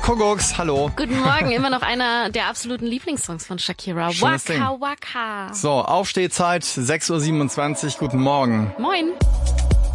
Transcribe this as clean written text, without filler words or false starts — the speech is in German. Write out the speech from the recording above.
Kuckucks, hallo. Guten Morgen, immer noch einer der absoluten Lieblingssongs von Shakira. Schönes Ding. Waka Waka. So, Aufstehzeit, 6:27 Uhr, guten Morgen. Moin.